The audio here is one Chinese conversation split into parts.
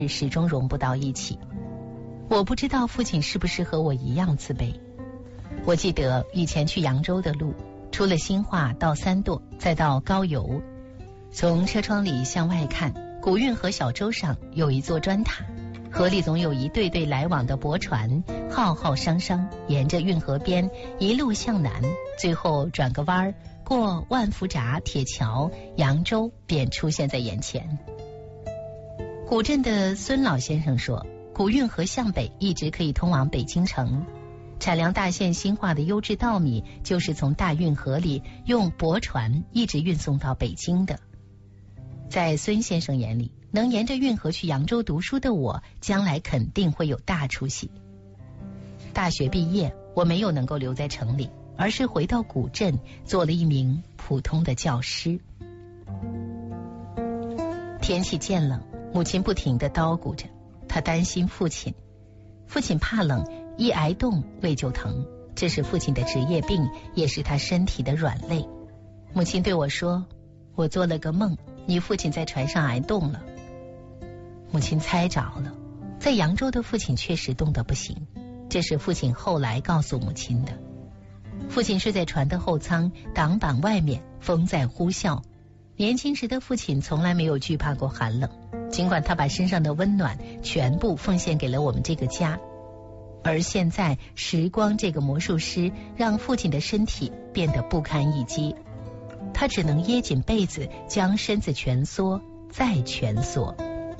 始终融不到一起。我不知道父亲是不是和我一样自卑。我记得以前去扬州的路，出了新化到三垛，再到高邮，从车窗里向外看，古运河小洲上有一座砖塔，河里总有一对对来往的驳船，浩浩汤汤沿着运河边一路向南，最后转个弯，过万福闸铁桥，扬州便出现在眼前。古镇的孙老先生说，古运河向北一直可以通往北京城，产粮大县新化的优质稻米就是从大运河里用驳船一直运送到北京的。在孙先生眼里，能沿着运河去扬州读书的我，将来肯定会有大出息。大学毕业，我没有能够留在城里，而是回到古镇，做了一名普通的教师。天气渐冷，母亲不停地叨咕着，她担心父亲怕冷，一挨冻胃就疼，这是父亲的职业病，也是他身体的软肋。母亲对我说，我做了个梦，你父亲在船上挨冻了。母亲猜着了，在扬州的父亲确实冻得不行，这是父亲后来告诉母亲的。父亲睡在船的后舱，挡板外面风在呼啸。年轻时的父亲从来没有惧怕过寒冷，尽管他把身上的温暖全部奉献给了我们这个家。而现在时光这个魔术师让父亲的身体变得不堪一击，他只能掖紧被子，将身子蜷缩再蜷缩。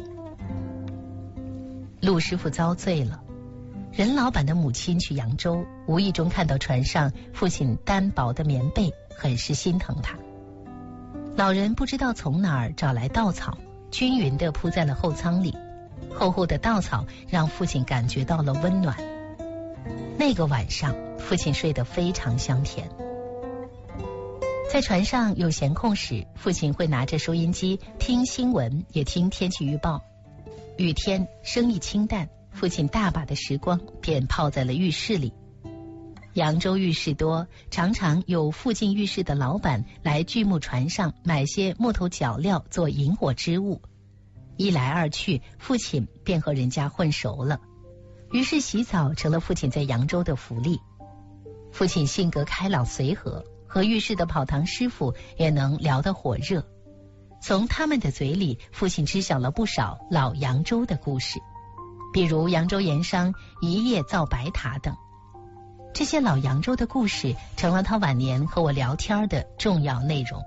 陆师傅遭罪了。任老板的母亲去扬州，无意中看到船上父亲单薄的棉被，很是心疼他。老人不知道从哪儿找来稻草，均匀地铺在了后舱里，厚厚的稻草让父亲感觉到了温暖。那个晚上，父亲睡得非常香甜。在船上有闲空时，父亲会拿着收音机听新闻，也听天气预报。雨天生意清淡，父亲大把的时光便泡在了浴室里。扬州浴室多，常常有附近浴室的老板来巨木船上买些木头脚料做引火之物。一来二去，父亲便和人家混熟了，于是洗澡成了父亲在扬州的福利。父亲性格开朗随和，和浴室的跑堂师傅也能聊得火热。从他们的嘴里，父亲知晓了不少老扬州的故事，比如扬州盐商一夜造白塔等。这些老扬州的故事成了他晚年和我聊天的重要内容。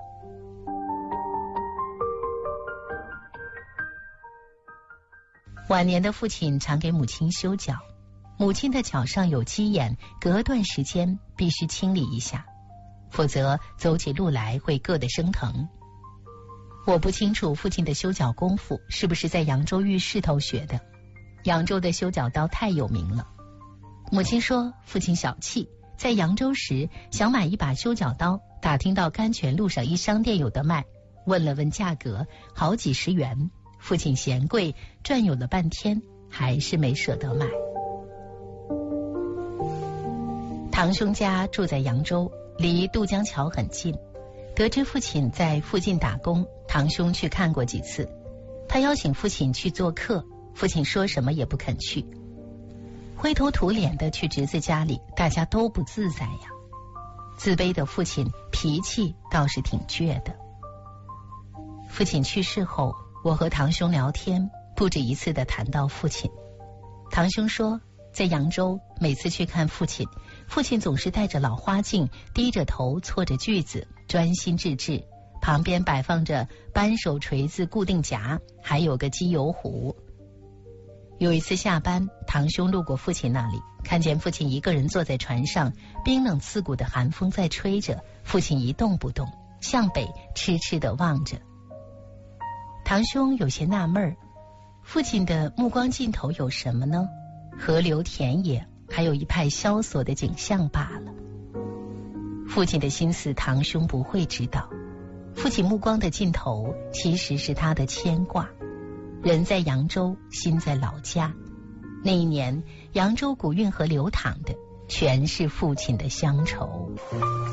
晚年的父亲常给母亲修脚，母亲的脚上有鸡眼，隔段时间必须清理一下，否则走起路来会硌得生疼。我不清楚父亲的修脚功夫是不是在扬州浴室头学的，扬州的修脚刀太有名了。母亲说父亲小气，在扬州时想买一把修脚刀，打听到甘泉路上一商店有得卖，问了问价格，好几十元。父亲嫌贵，转悠了半天，还是没舍得买。堂兄家住在扬州，离渡江桥很近。得知父亲在附近打工，堂兄去看过几次。他邀请父亲去做客，父亲说什么也不肯去。灰头土脸的去侄子家里，大家都不自在呀。自卑的父亲脾气倒是挺倔的。父亲去世后，我和堂兄聊天，不止一次的谈到父亲。堂兄说，在扬州每次去看父亲，父亲总是戴着老花镜，低着头搓着锯子，专心致志，旁边摆放着扳手锤子固定夹，还有个机油壶。有一次下班，堂兄路过父亲那里，看见父亲一个人坐在船上，冰冷刺骨的寒风在吹着，父亲一动不动，向北痴痴地望着。堂兄有些纳闷，父亲的目光尽头有什么呢？河流田野，还有一派萧索的景象罢了。父亲的心思堂兄不会知道，父亲目光的尽头其实是他的牵挂。人在扬州，心在老家。那一年，扬州古运河流淌的全是父亲的乡愁。